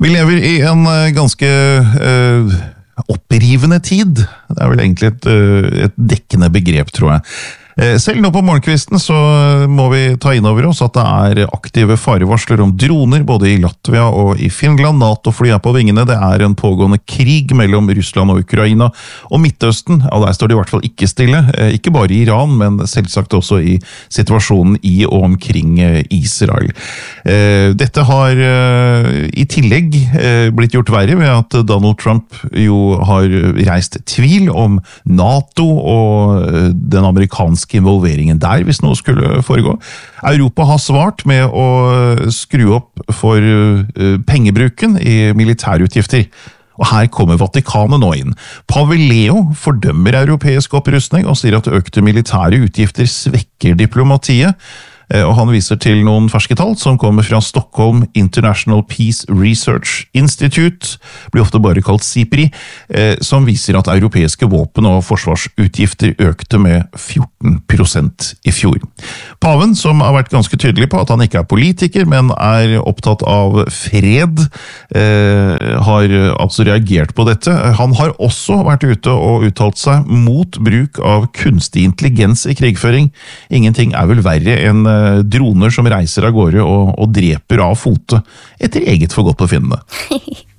Vi lever i en ganske opprivende tid. Det vel egentlig et dekkende begrep, tror jeg. Selv nå på morgenkvisten så må vi ta inn over oss at det aktive farevarsler om droner både i Latvia og i Finland. NATO-fly på vingene. Det en pågående krig mellom Russland og Ukraina. Og Midtøsten, ja, der står det i hvert fall ikke stille. Ikke bare i Iran, men selvsagt også i situasjonen i og omkring Israel. Dette har i tillegg blitt gjort verre ved at Donald Trump jo har reist tvil om NATO og den amerikanske involveringen der, hvis noe skulle foregå. Europa har svart med å skru opp for pengebruken i militærutgifter. Og her kommer Vatikanet nå inn. Pave Leo fordømmer europeisk opprustning og sier at økte militære utgifter svekker diplomatiet. Og han viser til noen ferske tall som kommer fra Stockholm International Peace Research Institute, blir ofte bare kalt SIPRI, som viser at europeiske våpen- og forsvarsutgifter økte med 14% i fjor. Paven, som har vært ganske tydelig på at han ikke politiker, men opptatt av fred, har altså reagert på dette. Han har også vært ute og uttalt seg mot bruk av kunstig intelligens i krigføring. Ingenting vel verre enn droner som reiser av gårde og dreper av fote etter eget forgodtbefinnende.